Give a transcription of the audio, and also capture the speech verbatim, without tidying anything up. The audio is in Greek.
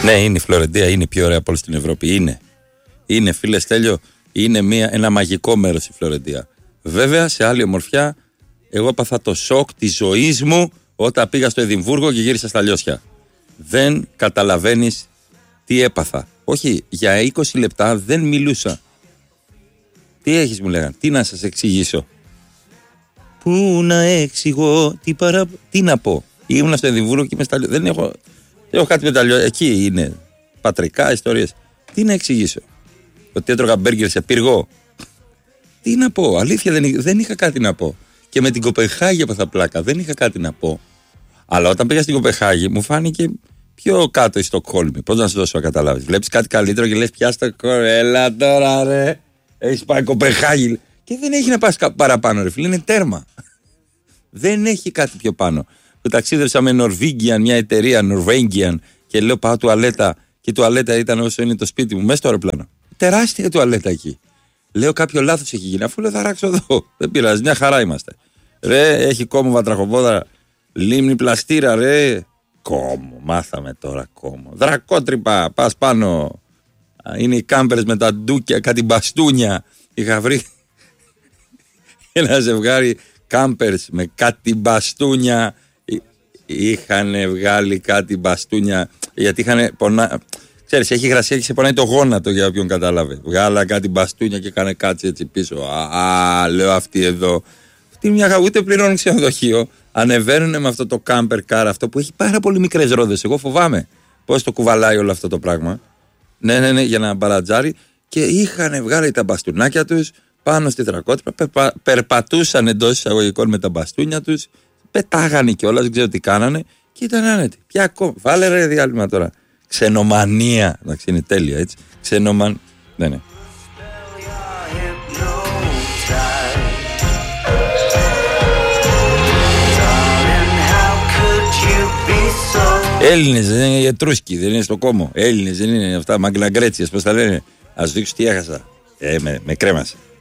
Ναι, είναι η Φλωρεντία, είναι η πιο ωραία πόλη στην Ευρώπη. Είναι. Είναι, φίλε Στέλιο, είναι μια, ένα μαγικό μέρος η Φλωρεντία. Βέβαια, σε άλλη ομορφιά, εγώ έπαθα το σοκ της ζωής μου όταν πήγα στο Εδιμβούργο και γύρισα στα Λιώσια. Δεν καταλαβαίνεις τι έπαθα. Όχι, για είκοσι λεπτά δεν μιλούσα. Τι έχεις, μου λέγανε, τι να σας εξηγήσω. Πού να εξηγώ, τι, παρα... τι να πω. Ήμουν στο Εδιμβούργο και είμαι στα Λιώσια. Δεν έχω, δεν έχω κάτι με τα Λιώσια. Εκεί είναι πατρικά ιστορίες. Τι να εξηγήσω. Ότι έτρωγα μπέργκερ σε πύργο. Τι να πω, αλήθεια δεν, δεν είχα κάτι να πω. Και με την Κοπενχάγη έπαθα πλάκα, δεν είχα κάτι να πω. Αλλά όταν πήγα στην Κοπενχάγη μου φάνηκε πιο κάτω η Στοκχόλμη. Πώς να σου δώσω να καταλάβεις. Βλέπεις κάτι καλύτερο και λες πια στο κορέλα τώρα ρε. Έχεις πάει Κοπενχάγη. Και δεν έχει να πας παραπάνω ρε φίλε, είναι τέρμα. Δεν έχει κάτι πιο πάνω. Το ταξίδευσα με Norwegian, μια εταιρεία Norwegian και λέω πάω τουαλέτα και η τουαλέτα ήταν όσο είναι το σπίτι μου μέσα στο αεροπλάνο. Τεράστια τουαλέτα εκεί. Λέω κάποιο λάθος έχει γίνει. Αφού λέω θα ράξω εδώ. Δεν πειράζει, μια χαρά είμαστε. Ρε, έχει κόμμα βατραχοπόδαρα. Λίμνη πλαστήρα, ρε. Κόμμο, μάθαμε τώρα κόμμο. Δρακότρυπα, πας πάνω. Είναι οι κάμπερες με τα ντούκια, κάτι μπαστούνια. Είχα βρει ένα ζευγάρι κάμπερς με κάτι μπαστούνια. Είχαν βγάλει κάτι μπαστούνια. Γιατί είχαν πονά. Ξέρεις, έχει υγρασία και σε πονάει το γόνατο για όποιον κατάλαβε. Βγάλα κάτι μπαστούνια και κάνε κάτι έτσι πίσω. Α, λέω αυτοί εδώ. Αυτή μια ούτε πληρώνουν ξενοδοχείο. Ανεβαίνουν με αυτό το κάμπερ κάρ αυτό που έχει πάρα πολύ μικρές ρόδες. Εγώ φοβάμαι πώς το κουβαλάει όλο αυτό το πράγμα. Ναι, ναι, ναι, για να μπαρατζάρει. Και είχαν βγάλει τα μπαστούνάκια τους πάνω στη Δρακότρυπα. Περπα, περπατούσαν εντός εισαγωγικών με τα μπαστούνια τους. Πετάγανε κιόλας, δεν ξέρω τι κάνανε. Και ήταν άνετοι. Πια ακόμα. Βάλε ρε διάλειμμα τώρα. Ξενομανία. Εντάξει, είναι τέλεια έτσι. Ξενομαν. Ναι, ναι. Έλληνες δεν είναι οι Ετρούσκοι, δεν είναι στο κόμμο. Έλληνες δεν είναι αυτά, μαγκλαγκρέτσιες, πώς τα λένε. Ας δείξω τι έχασα. Ε, με, με κρέμασε.